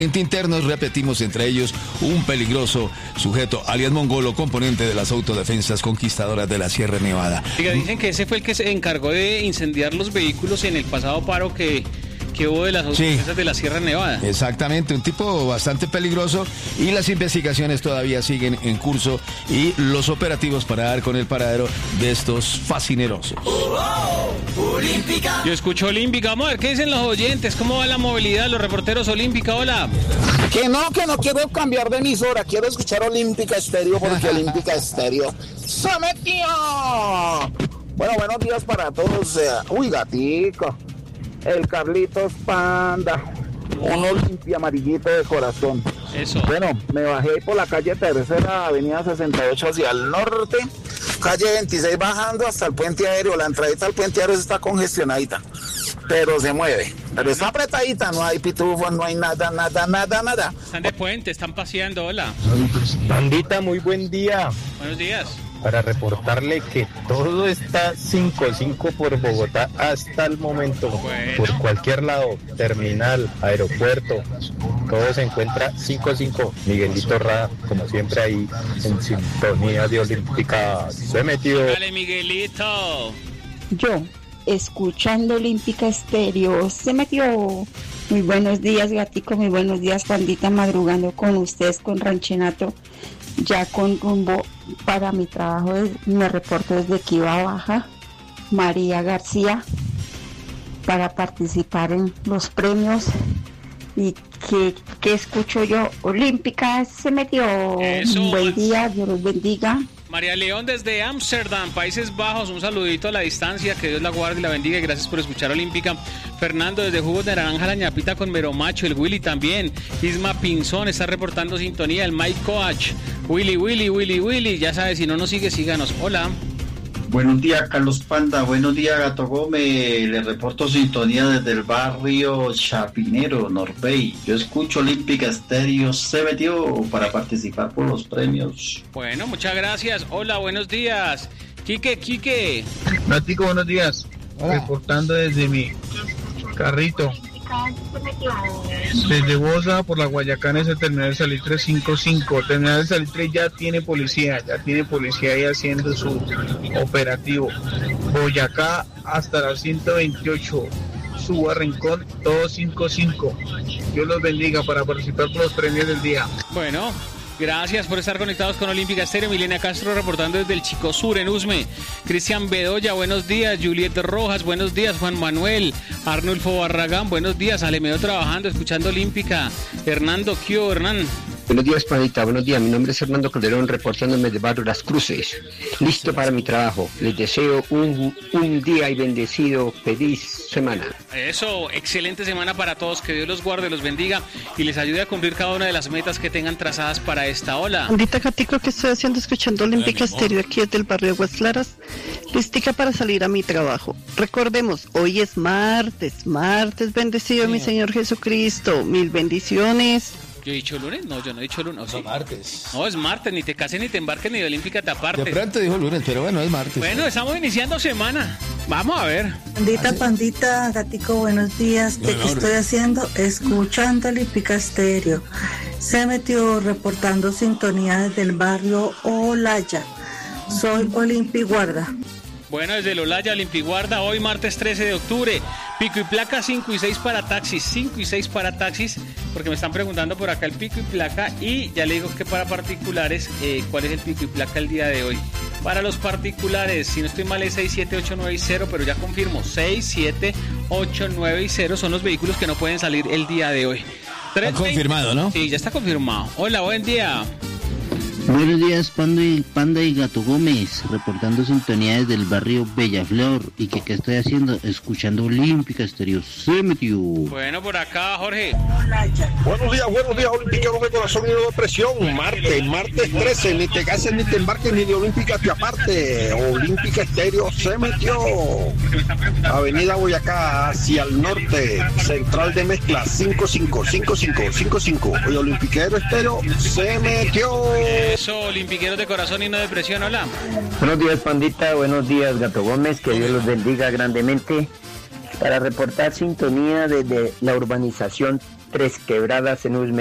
internos, repetimos, entre ellos un peligroso sujeto, alias Mongolo, componente de las autodefensas conquistadoras de la Sierra Nevada. Dicen que ese fue el que se encargó de incendiar los vehículos en el pasado paro que hubo de las autodefensas de la Sierra Nevada. Exactamente, un tipo bastante peligroso y las investigaciones todavía siguen en curso y los operativos para dar con el paradero de estos fascinerosos. Yo escucho Olímpica, vamos a ver qué dicen los oyentes, cómo va la movilidad, los reporteros Olímpica, hola. Que no quiero cambiar de emisora, quiero escuchar Olímpica Estéreo porque Olímpica Estéreo se metió. Bueno, buenos días para todos. Uy, gatico. El Carlitos Panda, un Olimpia amarillito de corazón. Eso. Bueno, me bajé ahí por la calle Tercera, avenida 68 hacia el norte, calle 26 bajando hasta el puente aéreo. La entradita al puente aéreo está congestionadita, pero se mueve, pero está apretadita, no hay pitufos, no hay nada. Están de puente, están paseando, hola. Bandita, muy buen día. Buenos días. Para reportarle que todo está 5-5 por Bogotá hasta el momento. Bueno. Por cualquier lado, terminal, aeropuerto, todo se encuentra 5-5. Miguelito Ra, como siempre, ahí en sintonía de Olímpica. Se metió. Dale, Miguelito. Yo, escuchando Olímpica Estéreo, se metió. Muy buenos días, gatico, muy buenos días, pandita, madrugando con ustedes, con Ranchenato, ya con rumbo para mi trabajo. Me reporto desde Quiva Baja, María García, para participar en los premios. Y que escucho yo, Olímpica se metió. Eso. Buen día, Dios los bendiga. María León desde Ámsterdam, Países Bajos, un saludito a la distancia, que Dios la guarde y la bendiga y gracias por escuchar Olímpica. Fernando desde Jugos de Naranja, la ñapita con Mero Macho, el Willy también. Isma Pinzón está reportando sintonía, el Mike Coach, Willy, ya sabes, si no nos sigue, síganos. Hola. Buenos días, Carlos Panda. Buenos días, Gato Gómez. Le reporto sintonía desde el barrio Chapinero, Norbey. Yo escucho Olímpica Estéreo. Se metió para participar por los premios. Bueno, muchas gracias. Hola, buenos días. Quique. Nático, buenos días. Hola. Reportando desde mi carrito. Desde Bosa por la Guayacanes, el terminal Salitre 55. Terminal Salitre ya tiene policía ahí haciendo su operativo. Boyacá hasta la 128. Suba Rincón, todo 55. Dios los bendiga para participar por los premios del día. Bueno, gracias por estar conectados con Olímpica Estéreo. Milena Castro reportando desde el Chico Sur en Usme. Cristian Bedoya, buenos días. Juliet Rojas, buenos días. Juan Manuel. Arnulfo Barragán, buenos días. Alemeo trabajando, escuchando Olímpica. Hernando Kio, Hernán. Buenos días, panita, buenos días. Mi nombre es Hernando Calderón, reportándome de Barrio Las Cruces. Listo para mi trabajo. Les deseo un día y bendecido, feliz semana. Eso, excelente semana para todos. Que Dios los guarde, los bendiga y les ayude a cumplir cada una de las metas que tengan trazadas para esta ola. Bandita Gatico, que estoy haciendo escuchando Olímpica Estéreo aquí desde el barrio Aguas Claras. Listica para salir a mi trabajo. Recordemos, hoy es martes, bendecido mi Señor Jesucristo. Mil bendiciones. ¿Yo he dicho lunes? No, yo no he dicho lunes. No, martes. No, es martes, ni te cases, ni te embarques, ni de Olímpica te apartes. De pronto dijo lunes, pero bueno, es martes. Bueno, estamos iniciando semana. Vamos a ver. Pandita, Gatico, buenos días. ¿Qué estoy haciendo? Escuchando Olímpica Estéreo. Se metió reportando sintonía desde el barrio Olaya. Soy Olimpi Guarda. Bueno, desde el Olaya, Olimpiguarda, hoy martes 13 de octubre, pico y placa 5 y 6 para taxis, porque me están preguntando por acá el pico y placa, y ya le digo que para particulares, ¿cuál es el pico y placa el día de hoy? Para los particulares, si no estoy mal es 67890, pero ya confirmo, 67890 son los vehículos que no pueden salir el día de hoy. Está confirmado, ¿no? Sí, ya está confirmado. Hola, buen día. Buenos días, Panda y Gato Gómez, reportando sintonía desde el barrio Bellaflor. ¿Y que estoy haciendo? Escuchando Olímpica Estéreo. Se metió. Bueno, por acá, Jorge. Buenos días, Olímpica, no de corazón y no de presión. Martes 13, ni te cases, ni te embarques, ni de Olímpica te aparte. Olímpica Estéreo se metió. Avenida Boyacá, hacia el norte, central de mezcla, 55. Hoy Olímpica Estéreo se metió. Eso, olimpiqueros de corazón y no de presión, hola. Buenos días, pandita, buenos días, Gato Gómez, que Dios los bendiga grandemente. Para reportar sintonía desde la urbanización Tres Quebradas en Usme.